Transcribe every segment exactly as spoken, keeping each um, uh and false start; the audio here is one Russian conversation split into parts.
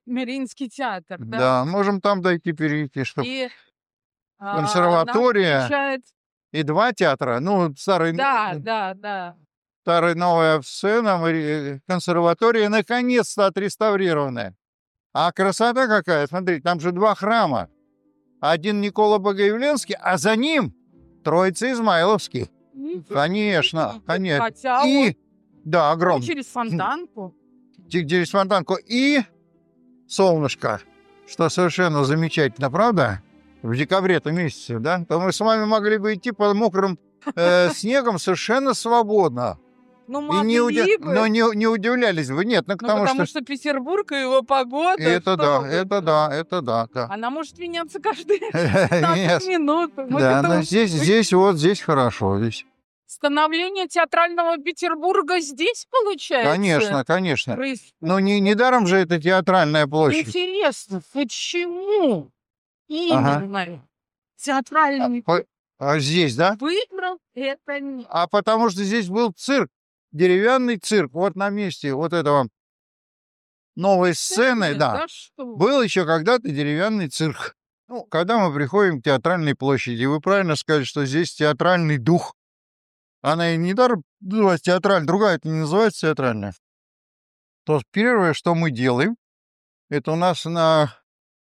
Мариинский театр, да? Да, можем там дойти, перейти, чтоб И, а, нас консерватория встречает и два театра. Ну, старый н Да, н да, да. старая новая сцена, мари консерватория наконец-то отреставрированная. А красота какая! Смотри, там же два храма. Один Никола Богоявленский, а за ним Троица-Измайловский. Мгм. Конечно, коне Хотя он и да, он огромный. через Фонтанку. Ти через Фонтанку и солнышко, что совершенно замечательно, правда? В декабре-то месяце, да? То мы с вами могли бы идти по мокрым, э, снегом совершенно свободно. Ну, И не уди могли но бы. не не удивлялись бы. Нет, ну Ну, потому потому что что Петербург и его погода, Это что да, вы. это да, это да, да. Она может меняться каждые пятнадцать Нет. минут. Мы к Да, но этому здесь привыкли. здесь вот, здесь хорошо, здесь. Становление театрального Петербурга здесь, получается, Конечно, конечно. происходит? Но не недаром же это Театральная площадь. Интересно, почему Ага. именно А, театральный по а здесь, да? выбрал это место? А потому что здесь был цирк, деревянный цирк. Вот на месте вот этого новой сцены, Сцены? да, Да что вы. был еще когда-то деревянный цирк. Ну, когда мы приходим к Театральной площади, вы правильно сказали, что здесь театральный дух. Она и недаром называется театральной, другая-то не называется театральная. То есть первое, что мы делаем, это у нас на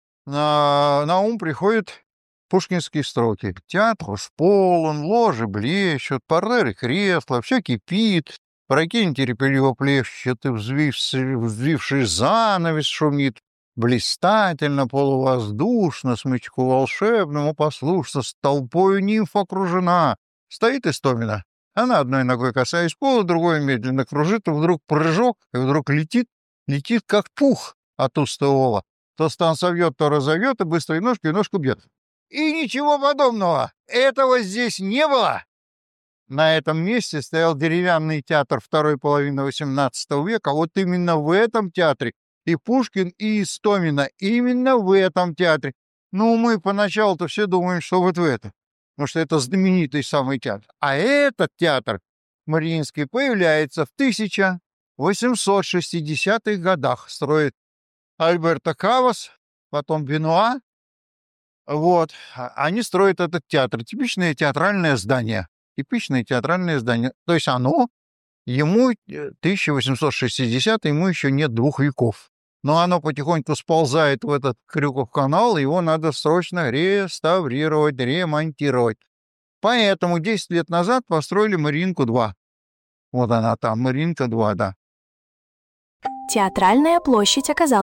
на на ум приходят пушкинские строки: "Театр уж полон, ложи блещут, партеры кресла, всё кипит, Прокинь терпеливо плещет, и взвивший взвивший занавес шумит. Блистательно, полувоздушно, смычку волшебному послушно, с толпою нимф окружена. Стоит Истомина. Она одной ногой касаясь пола, другой медленно кружит, и вдруг прыжок, и вдруг летит, летит, как пух от уст Иова. То стан совьет, то разовьет, и быстрой ножкой ножку бьет". И ничего подобного! Этого здесь не было! На этом месте стоял деревянный театр второй половины восемнадцатого века. Вот именно в этом театре и Пушкин, и Истомина. Именно в этом театре. Ну, мы поначалу-то все думаем, что вот в этом, потому что это знаменитый самый театр. А этот театр Мариинский появляется в тысяча восемьсот шестидесятых годах. Строит Альберто Кавас, потом Бенуа. Вот. А они строят этот театр. Типичное театральное здание. Типичное театральное здание. То есть оно, ему, э, тысяча восемьсот шестидесятый, ему еще нет двух веков. Но оно потихоньку сползает в этот Крюков канал, и его надо срочно реставрировать, ремонтировать. Поэтому десять лет назад построили Мариинку два. Вот она там, Мариинка два, да. Театральная площадь оказалась